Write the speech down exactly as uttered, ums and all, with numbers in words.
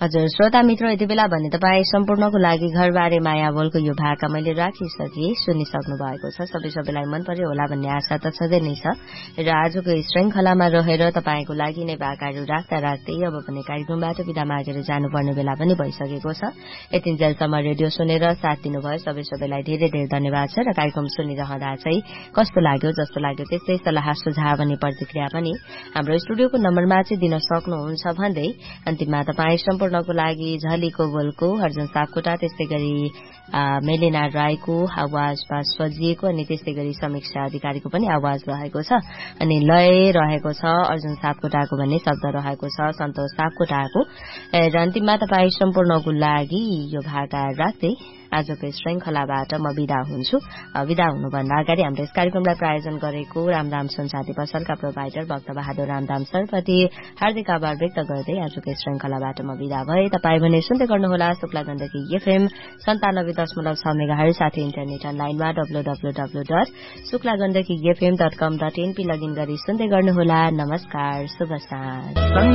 हजुर श्रोता मित्र, यति बेला भने तपाईँ सम्पूर्णको लागि घरबारे माया बोलको यो भाका मैले राखिसके सुनिसक्नु भएको छ। सबै सबैलाई मन पर्यो होला भन्ने आशा त सधैँ नै छ र आजको श्रृंखलामा रहेर तपाईँको लागि नै भाकाहरू राख्दा राख्दै अब भने कार्यक्रमबाट बिदा मागेर जानुपर्ने बेला पनि भइसकेको छ। यतिन्जेलसम्म रेडियो सुनेर साथ दिनुभयो सबै सबैलाई धेरै धेरै धन्यवाद छ र कार्यक्रम सुनिरहँदा चाहिँ कस्तो लाग्यो जस्तो लाग्यो त्यस्तै सल्लाह सुझाव अनि प्रतिक्रिया पनि हाम्रो स्टुडियोको नम्बरमा चाहिँ दिन सक्नुहुन्छ भन्दै अन्तिममा तपाईँ सम्पूर्णको लागि झलीको बोलको अर्जुन सापकोटा, त्यस्तै गरी मेलिना राईको आवाजमा सजिएको अनि त्यस्तै गरी समीक्षा अधिकारीको पनि आवाज रहेको छ अनि लय रहेको छ अर्जुन सापकोटाको भन्ने शब्द रहेको छ सन्तोष सापकोटाको। र अन्तिममा तपाईँ सम्पूर्णको लागि यो भाका राख्दै आजको श्रृंखलाबाट म विदा हुन्छु। विदा हुनुभन्दा अगाडि हाम्रो यस कार्यक्रमलाई प्रायोजन गरेको रामदाम सुनसाथी पसलका प्रोभाइडर भक्त बहादुर रामदाम सरप्रति हार्दिक आभार व्यक्त गर्दै आजको श्रृंखलाबाट म विदा भए। तपाईँ भने सुन्दै गर्नुहोला शुक्ला गण्डकी एफएम सन्तानब्बे दशमलव छ मेगाहरु साथै इन्टरनेट अनलाइनमा W W W dot Shukla Gandaki FM dot कम डट एनपी लगइन गरी सुन्दै गर्नुहोला। नमस्कार, शुभ साँझ।